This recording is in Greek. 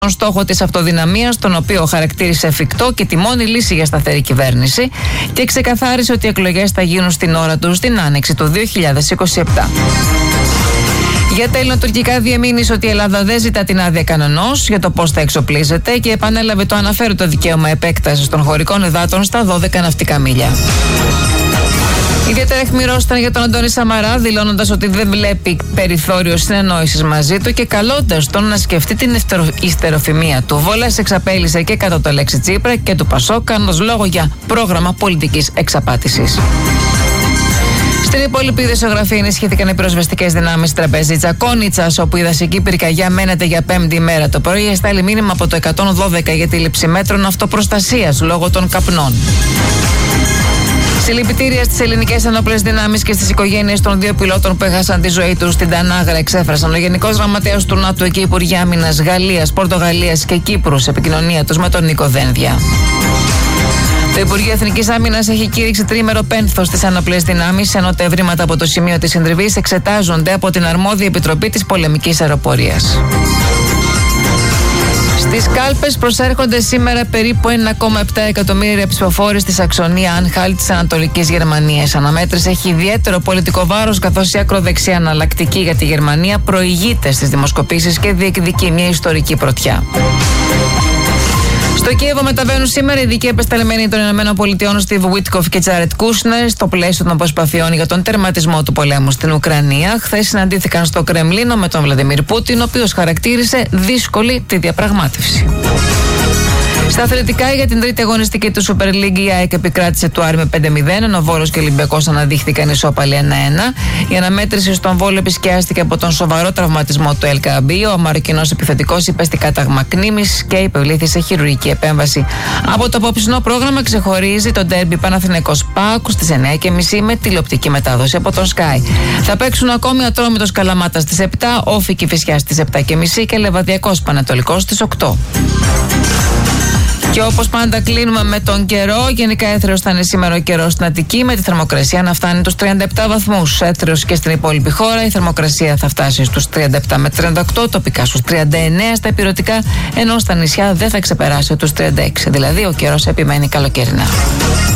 τον στόχο της αυτοδυναμίας, τον οποίο χαρακτήρισε εφικτό και τη μόνη λύση για σταθερή κυβέρνηση, και ξεκαθάρισε ότι οι εκλογές θα γίνουν στην ώρα τους την άνοιξη του 2027. Για τα ελληνοτουρκικά διεμήνυσε ότι η Ελλάδα δεν ζητά την άδεια κανενός για το πώς θα εξοπλίζεται και επανέλαβε το αναφέρετο δικαίωμα επέκτασης των χωρικών υδάτων στα 12 ναυτικά μίλια. Ιδιαίτερα αιχμηρός ήταν για τον Αντώνη Σαμαρά, δηλώνοντας ότι δεν βλέπει περιθώριο συνεννόησης μαζί του και καλώντας τον να σκεφτεί την ιστεροφημία του. Βολές εξαπέλυσε και κατά το λέξη Τσίπρα και του Πασόκ, κάνοντας λόγο για πρόγραμμα πολιτικής εξαπάτησης. Στην υπόλοιπη ειδησιογραφία ενισχύθηκαν οι πυροσβεστικές δυνάμεις Τραπεζίτσα Κόνιτσας, όπου η δασική πυρκαγιά μένεται για 5η μέρα. Το πρωί εστάλει μήνυμα από το 112 για τη λήψη μέτρων αυτοπροστασίας λόγω των καπνών. Συλληπιτήρια στις ελληνικές ενόπλες δυνάμεις και στις οικογένειες των 2 πιλότων που έχασαν τη ζωή τους στην Τανάγρα εξέφρασαν ο Γενικός Γραμματέας του ΝΑΤΟ και οι Υπουργοί Άμυνας Γαλλίας, Πορτογαλίας και Κύπρου σε επικοινωνία τους με τον Νίκο Δένδια. Το Υπουργείο Εθνικής Άμυνας έχει κήρυξει τρίμερο πένθος στις ενόπλες δυνάμεις, ενώ τα ευρήματα από το σημείο της συντριβής εξετάζονται από την αρμόδια επιτροπή της πολεμικής αεροπορίας. Στις κάλπες προσέρχονται σήμερα περίπου 1,7 εκατομμύρια ψηφοφόροι στη Σαξονία Άνχαλτ της Ανατολικής Γερμανίας. Αναμέτρηση έχει ιδιαίτερο πολιτικό βάρος, καθώς η ακροδεξιά εναλλακτική για τη Γερμανία προηγείται στις δημοσκοπήσεις και διεκδικεί μια ιστορική πρωτιά. Στο Κίεβο μεταβαίνουν σήμερα οι ειδικοί επεσταλμένοι των ΗΠΑ Στίβ Βίτκοφ και Τζάρετ Κούσνερ στο πλαίσιο των προσπαθειών για τον τερματισμό του πολέμου στην Ουκρανία. Χθες συναντήθηκαν στο Κρεμλίνο με τον Βλαντιμίρ Πούτιν, ο οποίος χαρακτήρισε δύσκολη τη διαπραγμάτευση. Στα αθλητικά, για την τρίτη αγωνιστική του Super League, η ΑΕΚ επικράτησε του Άρη με 5-0, ενώ Βόλος και Ολυμπιακός αναδείχθηκαν ισόπαλοι 1-1. Η αναμέτρηση στον Βόλο επισκιάστηκε από τον σοβαρό τραυματισμό του Ελκαμπή. Ο Μαροκινός επιθετικός υπέστη κάταγμα κνήμης και υπευλήθη σε χειρουργική επέμβαση. Από το απόψινό πρόγραμμα ξεχωρίζει το ντέρμπι Παναθηναϊκός ΠΑΟΚ στις 9:30 με τηλεοπτική μετάδοση από τον Sky. Θα παίξουν ακόμη Ατρόμητος Καλαμάτας στις 7, Όφη Κηφισιάς στις 7:30 και Λεβαδιακός Πανετολικός στις 8. Και όπως πάντα κλείνουμε με τον καιρό. Γενικά έθριος θα είναι σήμερα ο καιρός στην Αττική, με τη θερμοκρασία να φτάνει τους 37 βαθμούς. Έθριος και στην υπόλοιπη χώρα η θερμοκρασία θα φτάσει στους 37 με 38, τοπικά στους 39 στα ηπειρωτικά, ενώ στα νησιά δεν θα ξεπεράσει τους 36. Δηλαδή ο καιρός επιμένει καλοκαιρινά.